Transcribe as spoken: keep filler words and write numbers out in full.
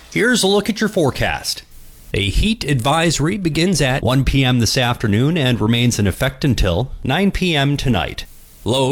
Here's a look at your forecast. A heat advisory begins at one p.m. this afternoon and remains in effect until nine p.m. tonight. Lows